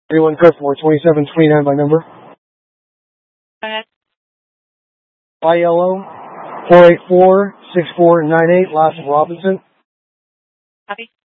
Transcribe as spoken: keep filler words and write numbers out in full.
Everyone customer twenty-seven twenty-nine by number. Go ahead. Y L O four eight four six four nine eight, last of Robinson. Copy.